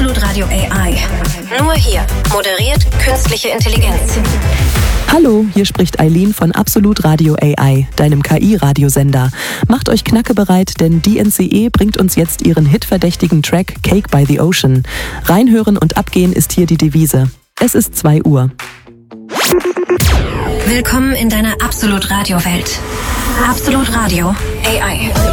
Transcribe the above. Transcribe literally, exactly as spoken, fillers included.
Absolut Radio A I. Nur hier moderiert künstliche Intelligenz. Hallo, hier spricht Eileen von Absolut Radio A I, deinem K I-Radiosender. Macht euch knackebereit, denn die N C E bringt uns jetzt ihren hitverdächtigen Track Cake by the Ocean. Reinhören und abgehen ist hier die Devise. Es ist zwei Uhr. Willkommen in deiner Absolut Radio Welt. Absolut Radio A I.